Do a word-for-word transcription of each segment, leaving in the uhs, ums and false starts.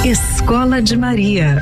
Escola de Maria.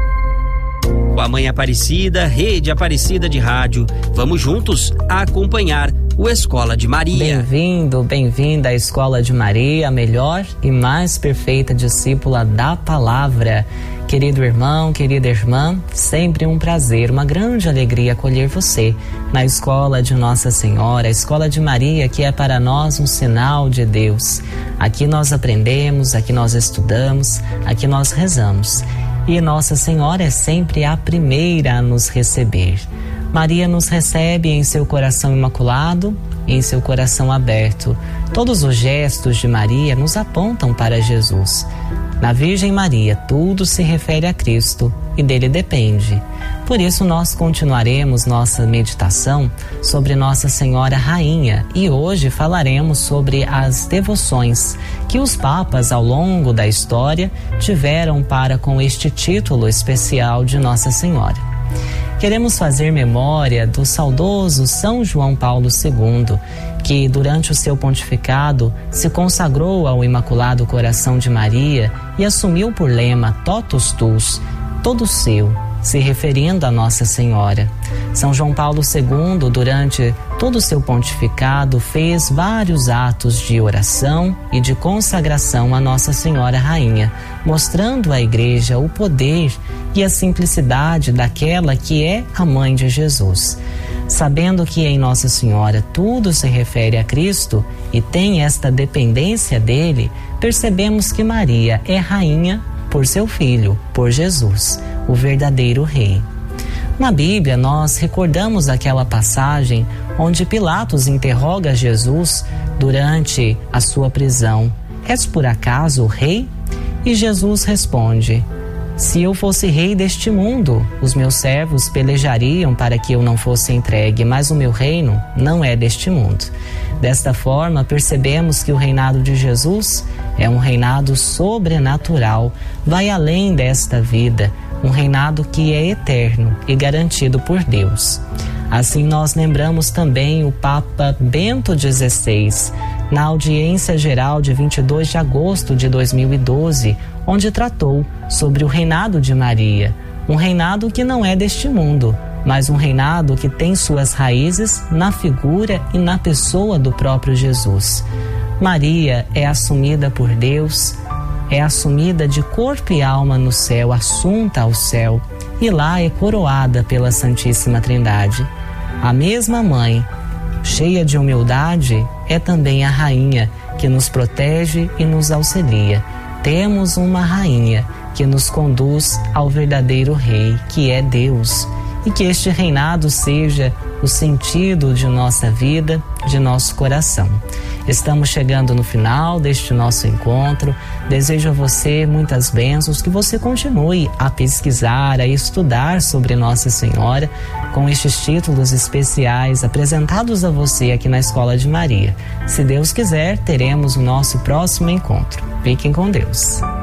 Com a Mãe Aparecida, Rede Aparecida de Rádio, vamos juntos a acompanhar o Escola de Maria. Bem-vindo, bem-vinda à Escola de Maria, a melhor e mais perfeita discípula da palavra. Querido irmão, querida irmã, sempre um prazer, uma grande alegria acolher você na Escola de Nossa Senhora, a Escola de Maria, que é para nós um sinal de Deus. Aqui nós aprendemos, aqui nós estudamos, aqui nós rezamos. E Nossa Senhora é sempre a primeira a nos receber. Maria nos recebe em seu coração imaculado, em seu coração aberto. Todos os gestos de Maria nos apontam para Jesus. Na Virgem Maria, tudo se refere a Cristo e dele depende. Por isso, nós continuaremos nossa meditação sobre Nossa Senhora Rainha e hoje falaremos sobre as devoções que os papas, ao longo da história, tiveram para com este título especial de Nossa Senhora. Queremos fazer memória do saudoso São João Paulo segundo, que durante o seu pontificado se consagrou ao Imaculado Coração de Maria e assumiu por lema Totus Tuus, todo seu, se referindo a Nossa Senhora. São João Paulo segundo, durante todo o seu pontificado, fez vários atos de oração e de consagração a Nossa Senhora Rainha, mostrando à Igreja o poder e a simplicidade daquela que é a Mãe de Jesus. Sabendo que em Nossa Senhora tudo se refere a Cristo e tem esta dependência dele, percebemos que Maria é rainha por seu Filho, por Jesus, o verdadeiro Rei. Na Bíblia, nós recordamos aquela passagem onde Pilatos interroga Jesus durante a sua prisão: és por acaso o rei? E Jesus responde: se eu fosse rei deste mundo, os meus servos pelejariam para que eu não fosse entregue, mas o meu reino não é deste mundo. Desta forma, percebemos que o reinado de Jesus é um reinado sobrenatural, vai além desta vida, um reinado que é eterno e garantido por Deus. Assim, nós lembramos também o Papa Bento dezesseis, na audiência geral de vinte e dois de agosto de dois mil e doze, onde tratou sobre o reinado de Maria, um reinado que não é deste mundo, mas um reinado que tem suas raízes na figura e na pessoa do próprio Jesus. Maria é assumida por Deus, é assumida de corpo e alma no céu, assunta ao céu, e lá é coroada pela Santíssima Trindade. A mesma mãe, cheia de humildade, é também a rainha que nos protege e nos auxilia. Temos uma rainha que nos conduz ao verdadeiro Rei, que é Deus, e que este reinado seja o sentido de nossa vida, de nosso coração. Estamos chegando no final deste nosso encontro. Desejo a você muitas bênçãos, que você continue a pesquisar, a estudar sobre Nossa Senhora, com estes títulos especiais apresentados a você aqui na Escola de Maria. Se Deus quiser, teremos o nosso próximo encontro. Fiquem com Deus.